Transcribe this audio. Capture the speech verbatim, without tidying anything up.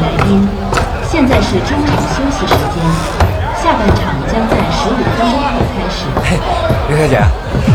来宾，现在是中场休息时间，下半场将在十五分钟后开始。 嘿，刘小姐。